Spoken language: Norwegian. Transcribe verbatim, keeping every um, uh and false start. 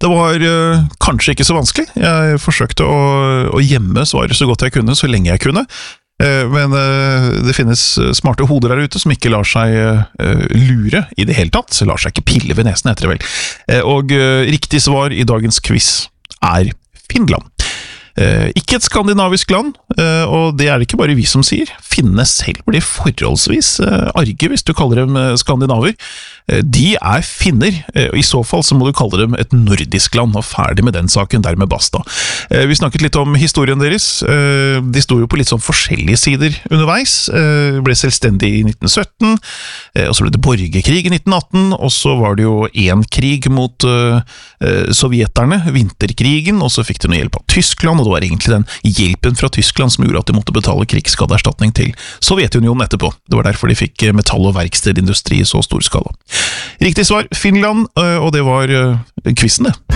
Det var uh, kanskje ikke så vanskelig. Jeg forsøkte å, å gjemme svaret så godt jeg kunne, så lenge jeg kunne. Uh, men uh, det finnes smarte hoder der ute som ikke lar seg uh, lure i det hele tatt. Så lar seg ikke pille ved nesen, heter det vel. Uh, og uh, riktig svar i dagens quiz er Finland. Uh, ikke et skandinavisk land, uh, og det er det ikke bare vi som sier. Finnene selv blir forholdsvis uh, arge hvis du kaller dem uh, skandinaver. Uh, de er finner, uh, og i så fall så må du kalle dem et nordisk land, og ferdig med den saken, dermed basta. Uh, vi snakket litt om historien deres. Uh, de sto jo på litt sånn forskjellige sider underveis. Uh, ble selvstendig i nitten sytten, uh, og så ble det borgerkrig i nitten atten, og så var det jo en krig mot uh, uh, sovjeterne, vinterkrigen, og så fikk de noe hjelp av Tyskland, og det var egentlig den hjelpen fra Tyskland som gjorde at de måtte betale krigsskadeerstatning til Sovjetunionen etterpå. Det var derfor de fikk metall- og verkstedindustri i så stor skala. Riktig svar, Finland, og det var quizen det.